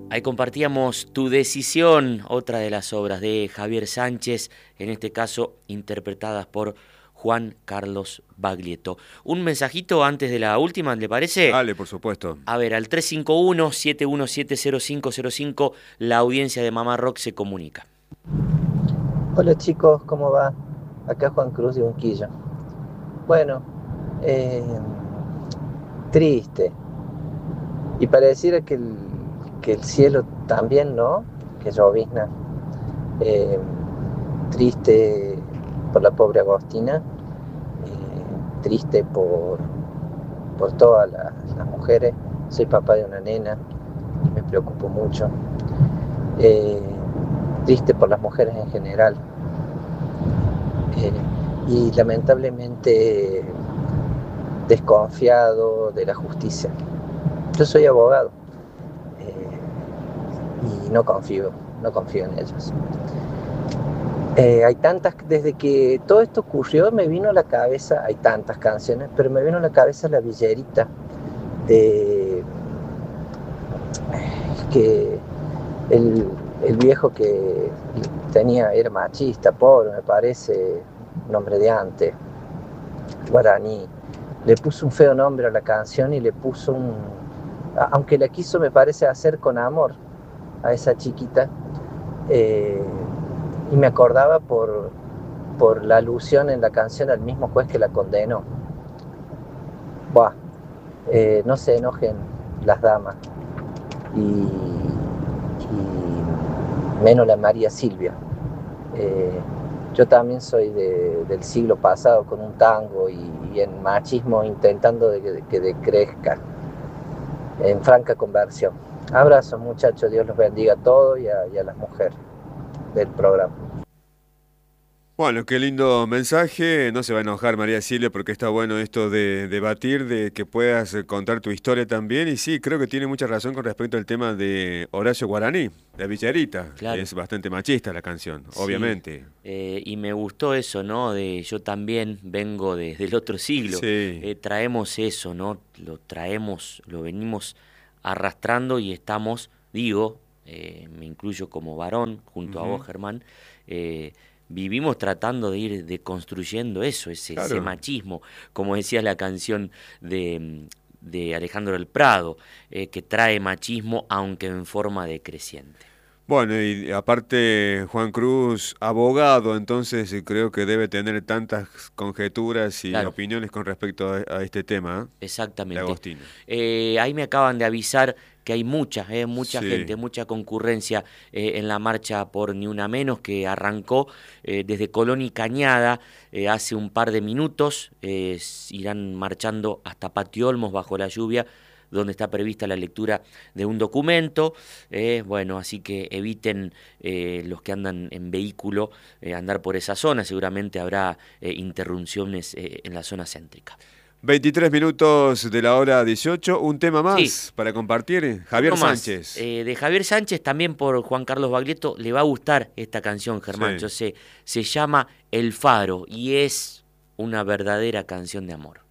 Ahí compartíamos Tu Decisión, otra de las obras de Javier Sánchez, en este caso interpretadas por Juan Carlos Baglietto. Un mensajito antes de la última, ¿le parece? Dale, por supuesto. A ver, al 351-7170505, la audiencia de Mamá Rock se comunica. Hola chicos, ¿cómo va? Acá Juan Cruz de Unquillo. Bueno, eh, triste. Y pareciera que el cielo también, ¿no? Que llovizna. Eh, Triste por la pobre Agostina. Triste por todas las mujeres. Soy papá de una nena y me preocupo mucho. Triste por las mujeres en general. Y lamentablemente desconfiado de la justicia. Yo soy abogado y no confío en ellos. Hay tantas, desde que todo esto ocurrió me vino a la cabeza, hay tantas canciones, pero me vino a la cabeza La Villerita, de que el viejo que era machista, pobre, me parece, nombre de antes, guaraní, le puso un feo nombre a la canción y le puso aunque la quiso, me parece, hacer con amor a esa chiquita, y me acordaba por la alusión en la canción al mismo juez que la condenó. Buah, no se enojen las damas y menos la María Silvia. Yo también soy del siglo pasado con un tango y en machismo intentando que decrezca, en franca conversión. Abrazos muchachos, Dios los bendiga a todos y a las mujeres del programa. Bueno, qué lindo mensaje. No se va a enojar María Silvia porque está bueno esto de debatir, de que puedas contar tu historia también. Y sí, creo que tiene mucha razón con respecto al tema de Horacio Guaraní, La Villerita. Claro. Es bastante machista la canción, obviamente. Y me gustó eso, ¿no? Yo también vengo desde el otro siglo. Sí. Traemos eso, ¿no? Lo venimos arrastrando y estamos, me incluyo como varón, junto a vos, Germán, vivimos tratando de ir deconstruyendo eso, ese machismo, como decía la canción de Alejandro del Prado, que trae machismo aunque en forma decreciente. Bueno, y aparte Juan Cruz, abogado, entonces creo que debe tener tantas conjeturas y opiniones con respecto a este tema. Exactamente. De Agostina. Ahí me acaban de avisar que hay mucha gente, mucha concurrencia en la marcha por Ni Una Menos, que arrancó desde Colón y Cañada hace un par de minutos. Irán marchando hasta Patio Olmos bajo la lluvia, donde está prevista la lectura de un documento. Así que eviten los que andan en vehículo andar por esa zona. Seguramente habrá interrupciones en la zona céntrica. 23 minutos de la hora 18, un tema más para compartir. Javier Sánchez. De Javier Sánchez, también por Juan Carlos Baglietto. Le va a gustar esta canción, Germán. Yo sé, se llama El Faro y es una verdadera canción de amor.